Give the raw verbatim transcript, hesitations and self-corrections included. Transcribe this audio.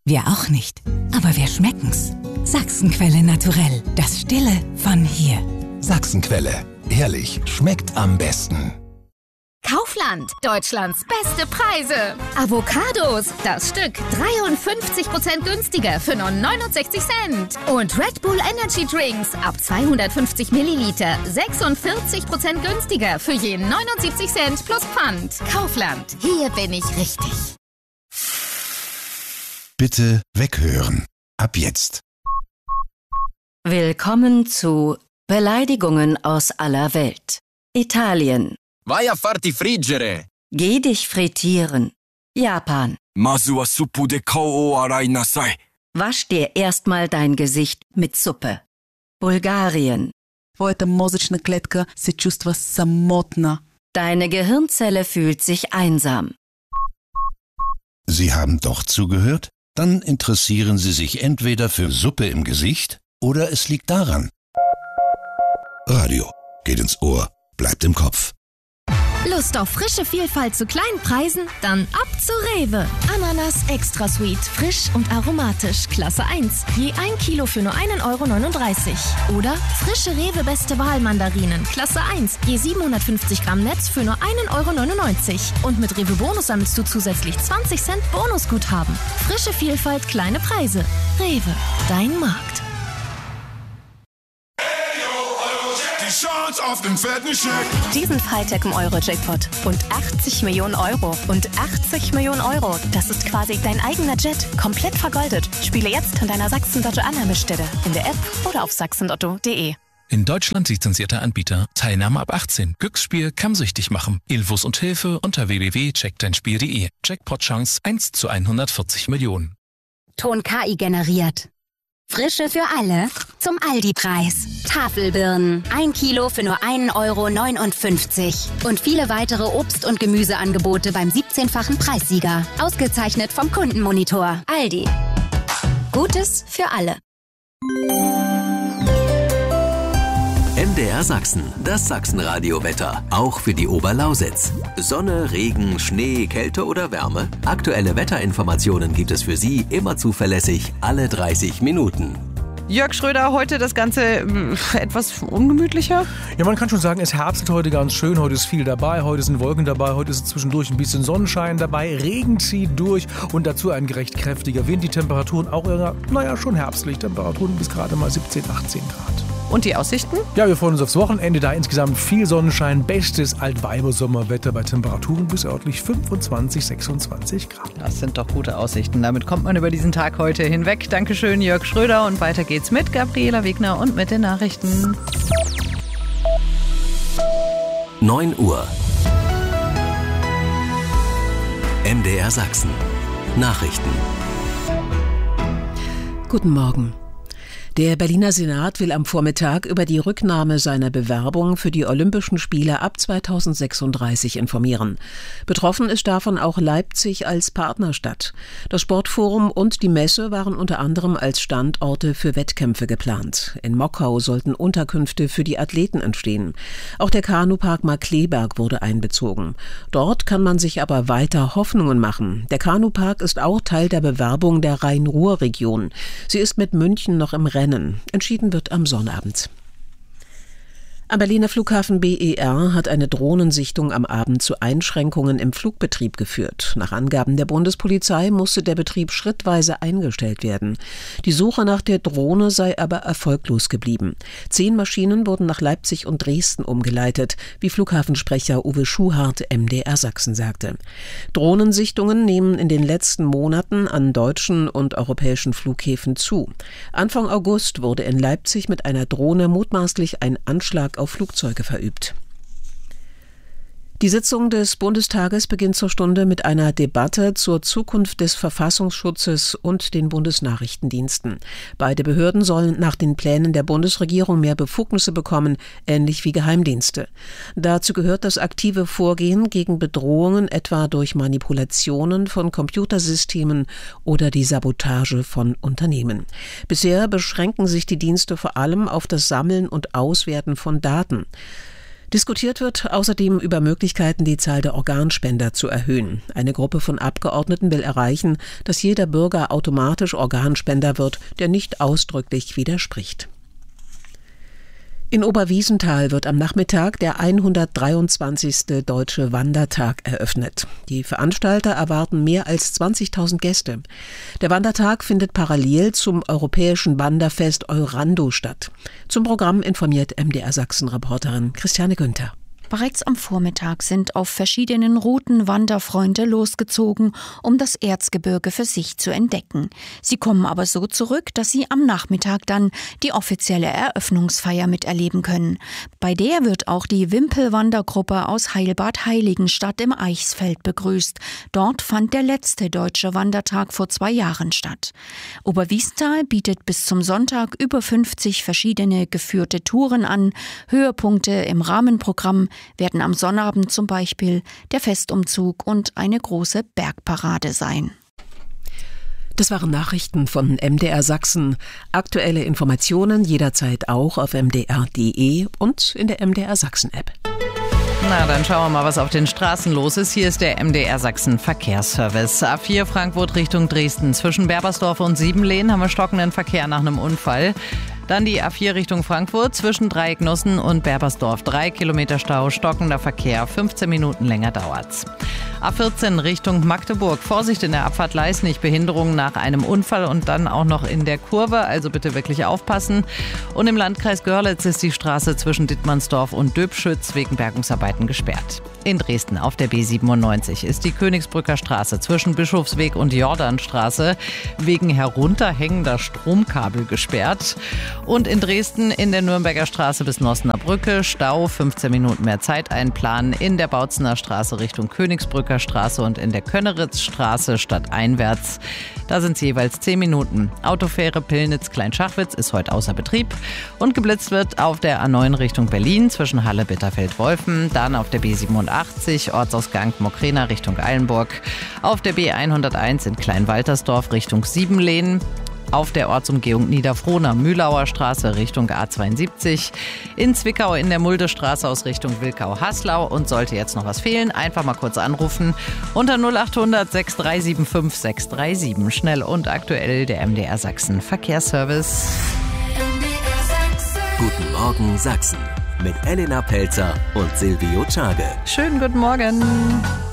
Wir auch nicht. Aber wir schmecken's. Sachsenquelle naturell. Das Stille von hier. Sachsenquelle. Ehrlich, schmeckt am besten. Kaufland, Deutschlands beste Preise. Avocados, das Stück dreiundfünfzig Prozent günstiger für nur neunundsechzig Cent. Und Red Bull Energy Drinks ab zweihundertfünfzig Milliliter sechsundvierzig Prozent günstiger für je neunundsiebzig Cent plus Pfand. Kaufland, hier bin ich richtig. Bitte weghören. Ab jetzt. Willkommen zu Beleidigungen aus aller Welt. Italien. Vai a farti friggere. Geh dich frittieren. Japan. Masu wa suppu de kou o arai nasai. Wasch dir erstmal dein Gesicht mit Suppe. Bulgarien. Твоята мозъчна клетка се чувства самотна. Deine Gehirnzelle fühlt sich einsam. Sie haben doch zugehört? Dann interessieren Sie sich entweder für Suppe im Gesicht oder es liegt daran. Radio geht ins Ohr, bleibt im Kopf. Lust auf frische Vielfalt zu kleinen Preisen? Dann ab zu Rewe. Ananas Extra Sweet, frisch und aromatisch, Klasse eins. Je ein Kilo für nur einen Euro neununddreißig. Oder frische Rewe Beste Wahl Mandarinen, Klasse eins. Je siebenhundertfünfzig Gramm Netz für nur einen Euro neunundneunzig. Und mit Rewe Bonus sammelst du zusätzlich zwanzig Cent Bonusguthaben. Frische Vielfalt, kleine Preise. Rewe, dein Markt. Auf den fetten Scheck. Diesen Freitag im Euro-Jackpot. Und achtzig Millionen Euro. Und achtzig Millionen Euro. Das ist quasi dein eigener Jet. Komplett vergoldet. Spiele jetzt an deiner Sachsen-Lotto-Annahmestelle. In der App oder auf sachsenlotto punkt de. In Deutschland lizenzierter Anbieter. Teilnahme ab achtzehn. Glücksspiel kann süchtig machen. Infos und Hilfe unter w w w punkt check dein spiel punkt de. Jackpot-Chance eins zu hundertvierzig Millionen. Ton K I generiert. Frische für alle zum Aldi-Preis. Tafelbirnen, ein Kilo für nur einen Euro neunundfünfzig. Und viele weitere Obst- und Gemüseangebote beim siebzehnfachen Preissieger. Ausgezeichnet vom Kundenmonitor. Aldi. Gutes für alle. M D R Sachsen, das Sachsenradio-Wetter, auch für die Oberlausitz. Sonne, Regen, Schnee, Kälte oder Wärme? Aktuelle Wetterinformationen gibt es für Sie immer zuverlässig, alle dreißig Minuten. Jörg Schröder, heute das Ganze äh, etwas ungemütlicher? Ja, man kann schon sagen, es herbstet heute ganz schön. Heute ist viel dabei, heute sind Wolken dabei, heute ist zwischendurch ein bisschen Sonnenschein dabei. Regen zieht durch und dazu ein recht kräftiger Wind. Die Temperaturen auch, naja, schon herbstlich. Temperaturen bis gerade mal siebzehn, achtzehn Grad. Und die Aussichten? Ja, wir freuen uns aufs Wochenende. Da insgesamt viel Sonnenschein, bestes Altweiber-Sommerwetter bei Temperaturen bis örtlich fünfundzwanzig, sechsundzwanzig Grad. Das sind doch gute Aussichten. Damit kommt man über diesen Tag heute hinweg. Dankeschön, Jörg Schröder. Und weiter geht's mit Gabriela Wegner und mit den Nachrichten. neun Uhr. M D R Sachsen. Nachrichten. Guten Morgen. Der Berliner Senat will am Vormittag über die Rücknahme seiner Bewerbung für die Olympischen Spiele ab zweitausendsechsunddreißig informieren. Betroffen ist davon auch Leipzig als Partnerstadt. Das Sportforum und die Messe waren unter anderem als Standorte für Wettkämpfe geplant. In Mockau sollten Unterkünfte für die Athleten entstehen. Auch der Kanupark Markkleeberg wurde einbezogen. Dort kann man sich aber weiter Hoffnungen machen. Der Kanupark ist auch Teil der Bewerbung der Rhein-Ruhr-Region. Sie ist mit München noch im Rennen. Entschieden wird am Sonnabend. Am Berliner Flughafen B E R hat eine Drohnensichtung am Abend zu Einschränkungen im Flugbetrieb geführt. Nach Angaben der Bundespolizei musste der Betrieb schrittweise eingestellt werden. Die Suche nach der Drohne sei aber erfolglos geblieben. Zehn Maschinen wurden nach Leipzig und Dresden umgeleitet, wie Flughafensprecher Uwe Schuhart M D R Sachsen sagte. Drohnensichtungen nehmen in den letzten Monaten an deutschen und europäischen Flughäfen zu. Anfang August wurde in Leipzig mit einer Drohne mutmaßlich ein Anschlag auf Flugzeuge verübt. Die Sitzung des Bundestages beginnt zur Stunde mit einer Debatte zur Zukunft des Verfassungsschutzes und den Bundesnachrichtendiensten. Beide Behörden sollen nach den Plänen der Bundesregierung mehr Befugnisse bekommen, ähnlich wie Geheimdienste. Dazu gehört das aktive Vorgehen gegen Bedrohungen, etwa durch Manipulationen von Computersystemen oder die Sabotage von Unternehmen. Bisher beschränken sich die Dienste vor allem auf das Sammeln und Auswerten von Daten. Diskutiert wird außerdem über Möglichkeiten, die Zahl der Organspender zu erhöhen. Eine Gruppe von Abgeordneten will erreichen, dass jeder Bürger automatisch Organspender wird, der nicht ausdrücklich widerspricht. In Oberwiesenthal wird am Nachmittag der hundertdreiundzwanzigste Deutsche Wandertag eröffnet. Die Veranstalter erwarten mehr als zwanzigtausend Gäste. Der Wandertag findet parallel zum europäischen Wanderfest Eurando statt. Zum Programm informiert M D R Sachsen-Reporterin Christiane Günther. Bereits am Vormittag sind auf verschiedenen Routen Wanderfreunde losgezogen, um das Erzgebirge für sich zu entdecken. Sie kommen aber so zurück, dass sie am Nachmittag dann die offizielle Eröffnungsfeier miterleben können. Bei der wird auch die Wimpelwandergruppe aus Heilbad Heiligenstadt im Eichsfeld begrüßt. Dort fand der letzte Deutsche Wandertag vor zwei Jahren statt. Oberwiesenthal bietet bis zum Sonntag über fünfzig verschiedene geführte Touren an. Höhepunkte im Rahmenprogramm werden am Sonnabend zum Beispiel der Festumzug und eine große Bergparade sein. Das waren Nachrichten von M D R Sachsen. Aktuelle Informationen jederzeit auch auf m d r punkt d e und in der M D R Sachsen App. Na, dann schauen wir mal, was auf den Straßen los ist. Hier ist der M D R Sachsen Verkehrsservice. A vier Frankfurt Richtung Dresden. Zwischen Berbersdorf und Siebenlehn haben wir stockenden Verkehr nach einem Unfall. Dann die A vier Richtung Frankfurt zwischen Dreiecknussen und Berbersdorf. Drei Kilometer Stau, stockender Verkehr, fünfzehn Minuten länger dauert's. A vierzehn Richtung Magdeburg. Vorsicht in der Abfahrt Leisnig, Behinderung nach einem Unfall und dann auch noch in der Kurve. Also bitte wirklich aufpassen. Und im Landkreis Görlitz ist die Straße zwischen Dittmannsdorf und Döbschütz wegen Bergungsarbeiten gesperrt. In Dresden auf der B siebenundneunzig ist die Königsbrücker Straße zwischen Bischofsweg und Jordanstraße wegen herunterhängender Stromkabel gesperrt. Und in Dresden in der Nürnberger Straße bis Nossener Brücke Stau, fünfzehn Minuten mehr Zeit einplanen. In der Bautzener Straße Richtung Königsbrücker Straße und in der Könneritzstraße stadteinwärts. Da sind es jeweils zehn Minuten. Autofähre Pillnitz-Kleinschachwitz ist heute außer Betrieb. Und geblitzt wird auf der A neun Richtung Berlin zwischen Halle-Bitterfeld-Wolfen. Dann auf der B siebenundachtzig Ortsausgang Mokrena Richtung Eilenburg. Auf der B hunderteins in Kleinwaltersdorf Richtung Siebenlehn. Auf der Ortsumgehung Niederfrohna Mühlauer Straße Richtung A zweiundsiebzig, in Zwickau in der Muldestraße aus Richtung Wilkau-Haslau. Und sollte jetzt noch was fehlen, einfach mal kurz anrufen unter null achthundert sechs drei sieben fünf sechs drei sieben. Schnell und aktuell der M D R Sachsen Verkehrsservice. Guten Morgen Sachsen mit Elena Pelzer und Silvio Czage. Schönen guten Morgen.